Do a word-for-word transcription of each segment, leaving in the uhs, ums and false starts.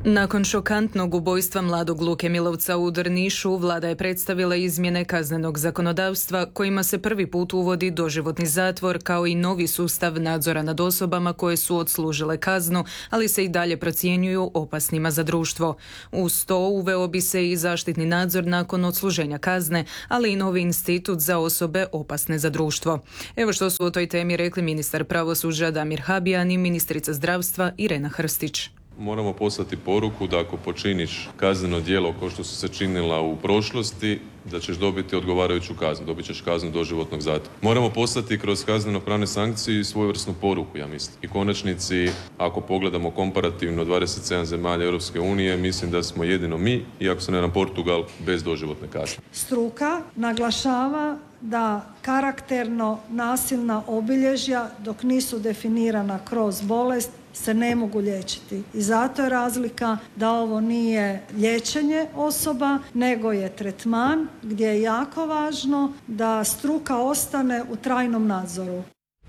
Nakon šokantnog ubojstva mladog Luke Milovca u Drnišu, vlada je predstavila izmjene kaznenog zakonodavstva kojima se prvi put uvodi doživotni zatvor kao i novi sustav nadzora nad osobama koje su odslužile kaznu, ali se i dalje procjenjuju opasnima za društvo. Uz to uveo bi se i zaštitni nadzor nakon odsluženja kazne, ali i novi institut za osobe opasne za društvo. Evo što su o toj temi rekli ministar pravosuđa Damir Habijan i ministrica zdravstva Irena Hrstić. Moramo poslati poruku da ako počiniš kazneno djelo kao što su se činila u prošlosti, da ćeš dobiti odgovarajuću kaznu, dobit ćeš kaznu doživotnog zatvora. Moramo poslati kroz kazneno-pravne sankcije i svojevrsnu poruku, ja mislim. I konačnici, ako pogledamo komparativno dvadeset sedam zemalja Europske unije, mislim da smo jedino mi, i ako se ne nam Portugal, bez doživotne kazne. Struka naglašava da karakterno nasilna obilježja, dok nisu definirana kroz bolest, se ne mogu liječiti. I zato je razlika da ovo nije liječenje osoba, nego je tretman gdje je jako važno da struka ostane u trajnom nadzoru.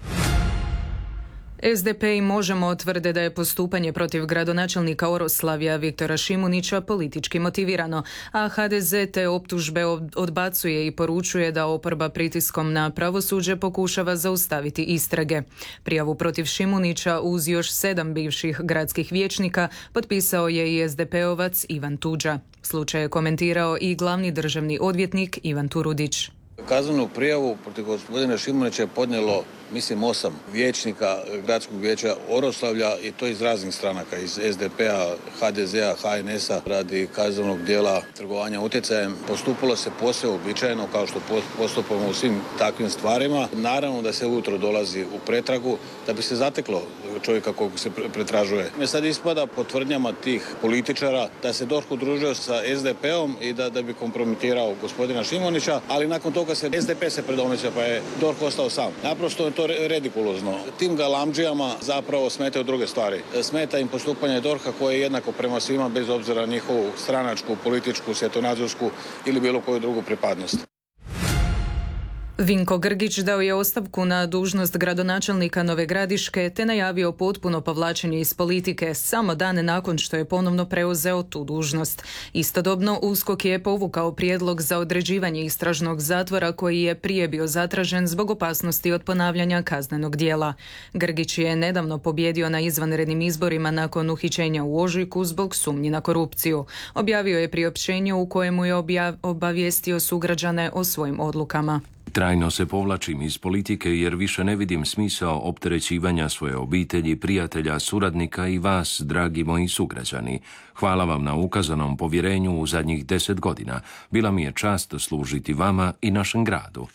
S D P i Možemo tvrde da je postupanje protiv gradonačelnika Oroslavlja Viktora Šimunića politički motivirano, a H D Z te optužbe odbacuje i poručuje da oporba pritiskom na pravosuđe pokušava zaustaviti istrage. Prijavu protiv Šimunića uz još sedam bivših gradskih vijećnika potpisao je i S D P-ovac Ivan Tuđa. Slučaj je komentirao i glavni državni odvjetnik Ivan Turudić. Kaznenu prijavu protiv gospodina Šimunića je podnijelo, mislim, osam vijećnika gradskog vijeća Oroslavlja i to iz raznih stranaka, iz S D P-a, H D Z-a, H N S-a radi kaznenog djela trgovanja utjecajem. Postupilo se posve uobičajeno kao što postupamo u svim takvim stvarima. Naravno da se ujutro dolazi u pretragu da bi se zateklo čovjeka kog se pretražuje. Me sad ispada po tvrdnjama tih političara da se D O R H udružio sa S D P-om i da, da bi kompromitirao gospodina Šimunića, ali nakon toga se S D P se predomislio pa je D O R H ostao sam. Naprosto je to redikulozno. Tim galamdžijama zapravo smetaju druge stvari. Smeta im postupanje D O R H-a koje je jednako prema svima bez obzira na njihovu stranačku, političku, svjetonazorsku ili bilo koju drugu pripadnost. Vinko Grgić dao je ostavku na dužnost gradonačelnika Nove Gradiške te najavio potpuno povlačenje iz politike samo dan nakon što je ponovno preuzeo tu dužnost. Istodobno USKOK je povukao prijedlog za određivanje istražnog zatvora koji je prije bio zatražen zbog opasnosti od ponavljanja kaznenog djela. Grgić je nedavno pobjedio na izvanrednim izborima nakon uhićenja u ožujku zbog sumnji na korupciju. Objavio je priopćenje u kojemu je objav, obavijestio sugrađane o svojim odlukama. Trajno se povlačim iz politike jer više ne vidim smisao opterećivanja svoje obitelji, prijatelja, suradnika i vas, dragi moji sugrađani. Hvala vam na ukazanom povjerenju u zadnjih deset godina. Bila mi je čast služiti vama i našem gradu.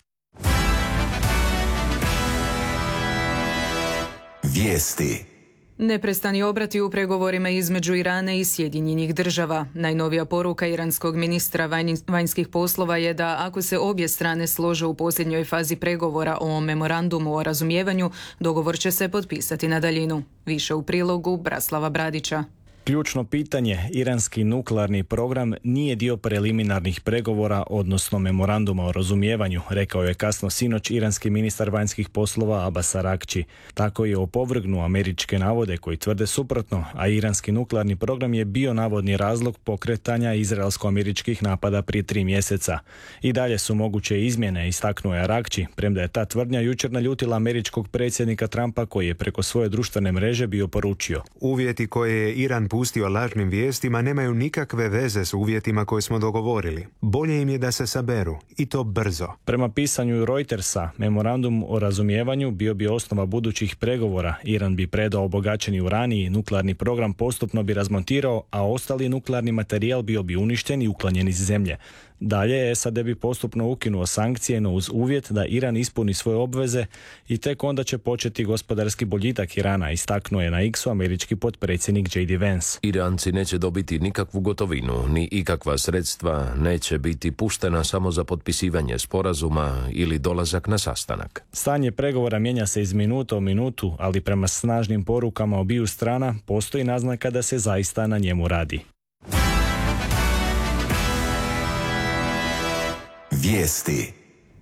Vijesti. Neprestani obrati u pregovorima između Irana i Sjedinjenih država. Najnovija poruka iranskog ministra vanjskih poslova je da ako se obje strane slože u posljednjoj fazi pregovora o memorandumu o razumijevanju, dogovor će se potpisati na daljinu. Više u prilogu Braslava Bradića. Ključno pitanje, iranski nuklearni program nije dio preliminarnih pregovora, odnosno memoranduma o razumijevanju, rekao je kasno sinoć iranski ministar vanjskih poslova Abbas Araghchi. Tako je opovrgnuo američke navode koji tvrde suprotno, a iranski nuklearni program je bio navodni razlog pokretanja izraelsko-američkih napada prije tri mjeseca. I dalje su moguće izmjene, istaknuo je Araghchi, premda je ta tvrdnja jučer naljutila američkog predsjednika Trumpa koji je preko svoje društvene mreže bio poručio: uvjeti koje je Iran pustio lažnim vijestima nemaju nikakve veze s uvjetima koje smo dogovorili. Bolje im je da se saberu, i to brzo. Prema pisanju Reutersa, memorandum o razumijevanju bio bi osnova budućih pregovora. Iran bi predao obogaćeni uranij i nuklearni program postupno bi razmontirao, a ostali nuklearni materijal bio bi uništen i uklonjen iz zemlje. Dalje, S A D bi postupno ukinuo sankcije, no uz uvjet da Iran ispuni svoje obveze i tek onda će početi gospodarski boljitak Irana, istaknuo je na X-u američki potpredsjednik J D Vance. Iranci neće dobiti nikakvu gotovinu, ni ikakva sredstva, neće biti puštena samo za potpisivanje sporazuma ili dolazak na sastanak. Stanje pregovora mijenja se iz minuta u minutu, ali prema snažnim porukama obiju strana postoji naznaka da se zaista na njemu radi. Vijesti.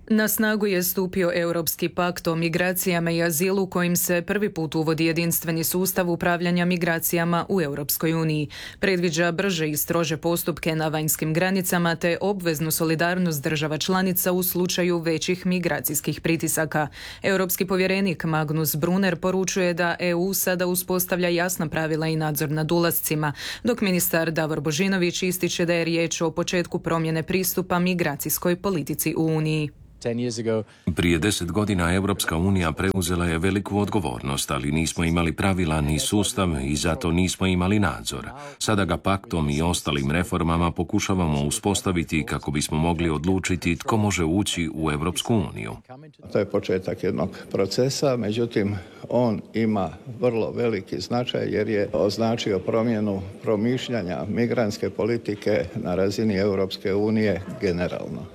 Na snagu je stupio Europski pakt o migracijama i azilu kojim se prvi put uvodi jedinstveni sustav upravljanja migracijama u Europskoj uniji. Predviđa brže i strože postupke na vanjskim granicama te obveznu solidarnost država članica u slučaju većih migracijskih pritisaka. Europski povjerenik Magnus Brunner poručuje da E U sada uspostavlja jasna pravila i nadzor nad ulascima, dok ministar Davor Božinović ističe da je riječ o početku promjene pristupa migracijskoj politici u Uniji. Prije deset godina Europska unija preuzela je veliku odgovornost, ali nismo imali pravila ni sustav i zato nismo imali nadzor. Sada ga paktom i ostalim reformama pokušavamo uspostaviti kako bismo mogli odlučiti tko može ući u Europsku uniju. To je početak jednog procesa, međutim on ima vrlo veliki značaj jer je označio promjenu promišljanja migrantske politike na razini Europske unije generalno.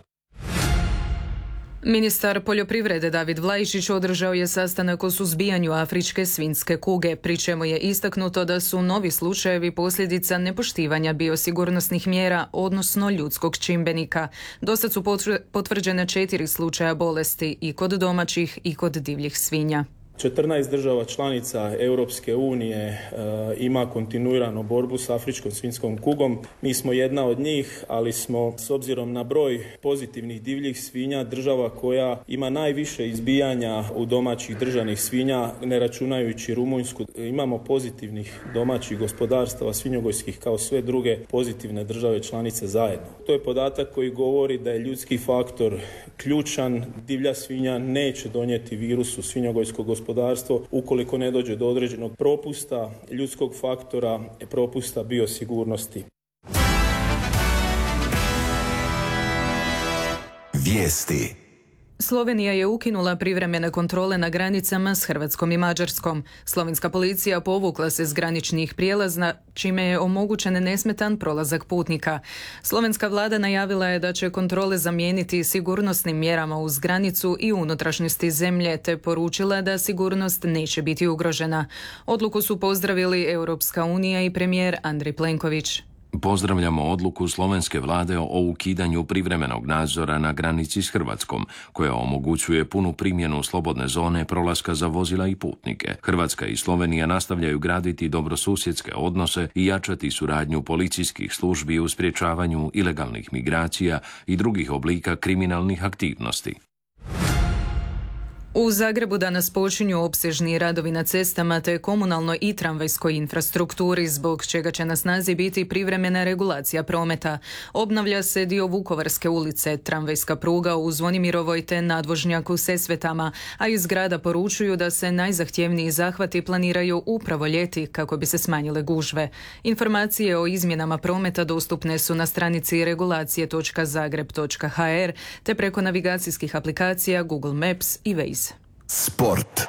Ministar poljoprivrede David Vlaišić održao je sastanak o suzbijanju afričke svinjske kuge, pri čemu je istaknuto da su novi slučajevi posljedica nepoštivanja biosigurnosnih mjera, odnosno ljudskog čimbenika. Dosad su potvrđene četiri slučaja bolesti i kod domaćih i kod divljih svinja. četrnaest država članica Europske unije e, ima kontinuiranu borbu s afričkom svinjskom kugom. Mi smo jedna od njih, ali smo s obzirom na broj pozitivnih divljih svinja država koja ima najviše izbijanja u domaćih držanih svinja, ne računajući Rumunjsku. Imamo pozitivnih domaćih gospodarstava svinjogojskih kao sve druge pozitivne države članice zajedno. To je podatak koji govori da je ljudski faktor ključan. Divlja svinja neće donijeti virus u svinjogojsko gospodarstvo ukoliko ne dođe do određenog propusta ljudskog faktora, propusta biosigurnosti. Vijesti. Slovenija je ukinula privremene kontrole na granicama s Hrvatskom i Mađarskom. Slovenska policija povukla se s graničnih prijelaza, čime je omogućen nesmetan prolazak putnika. Slovenska vlada najavila je da će kontrole zamijeniti sigurnosnim mjerama uz granicu i unutrašnjosti zemlje, te poručila da sigurnost neće biti ugrožena. Odluku su pozdravili Europska unija i premijer Andrej Plenković. Pozdravljamo odluku slovenske vlade o ukidanju privremenog nadzora na granici s Hrvatskom, koja omogućuje punu primjenu slobodne zone prolaska za vozila i putnike. Hrvatska i Slovenija nastavljaju graditi dobrosusjedske odnose i jačati suradnju policijskih službi u sprječavanju ilegalnih migracija i drugih oblika kriminalnih aktivnosti. U Zagrebu danas počinju opsežni radovi na cestama te komunalnoj i tramvajskoj infrastrukturi, zbog čega će na snazi biti privremena regulacija prometa. Obnavlja se dio Vukovarske ulice, tramvajska pruga u Zvonimirovoj te nadvožnjak u Sesvetama, a iz grada poručuju da se najzahtjevniji zahvati planiraju upravo ljeti kako bi se smanjile gužve. Informacije o izmjenama prometa dostupne su na stranici regulacije točka zagreb točka ha er te preko navigacijskih aplikacija Google Maps i Waze. Sport.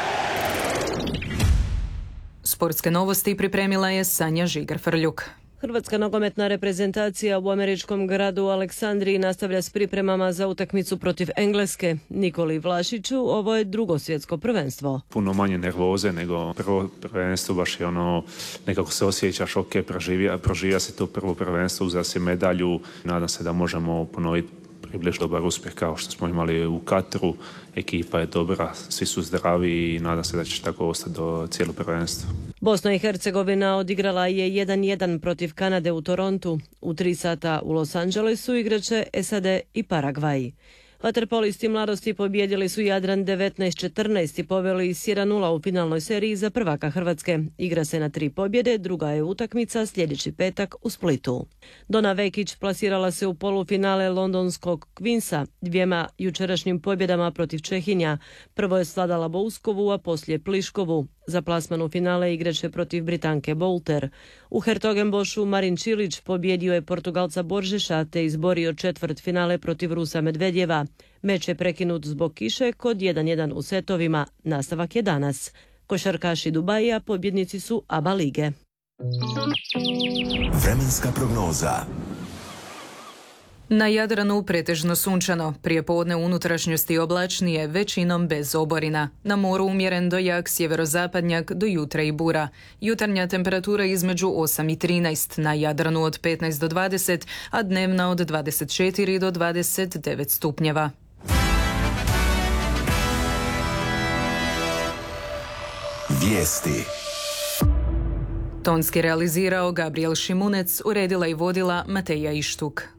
Sportske novosti pripremila je Sanja Žigar-Frljuk. Hrvatska nogometna reprezentacija u američkom gradu Aleksandriji nastavlja s pripremama za utakmicu protiv Engleske. Nikoli Vlašiću, ovo je drugo svjetsko prvenstvo. Puno manje nervoze nego prvo prvenstvo, baš je ono, nekako se osjećaš, ok, proživija, proživija se to prvo prvenstvo, uzela se medalju, nadam se da možemo ponoviti približno dobar uspjeh kao što smo imali u Katru. Ekipa je dobra, svi su zdravi i nadam se da će tako ostati do cijelo prvenstva. Bosna i Hercegovina odigrala je jedan jedan protiv Kanade u Torontu. U tri sata u Los Angelesu igraće S A D i Paragvaj. Vaterpolisti mladosti pobijedili su Jadran devetnaest četrnaest i poveli s jedan nula u finalnoj seriji za prvaka Hrvatske. Igra se na tri pobjede, druga je utakmica sljedeći petak u Splitu. Dona Vekić plasirala se u polufinale londonskog Queensa dvijema jučerašnjim pobjedama protiv Čehinja. Prvo je sladala Bouskovu, a poslije Pliškovu. Za plasman u finale igraće protiv Britanke Bolter. U Hertogenbošu Marin Čilić pobjedio je Portugalca Boržeša te izborio četvrt finale protiv Rusa Medvedjeva. Meč je prekinut zbog kiše kod jedan jedan u setovima. Nastavak je danas. Košarkaši Dubaija pobjednici su A B A lige. Vremenska prognoza. Na Jadranu pretežno sunčano, prijepodne u unutrašnjosti oblačnije, većinom bez oborina. Na moru umjeren do jak sjeverozapadnjak, do jutra i bura. Jutarnja temperatura između osam i trinaest, na Jadranu od petnaest do dvadeset, a dnevna od dvadeset četiri do dvadeset devet stupnjeva. Vijesti. Tonski realizirao Gabriel Šimunec, uredila i vodila Mateja Ištuk.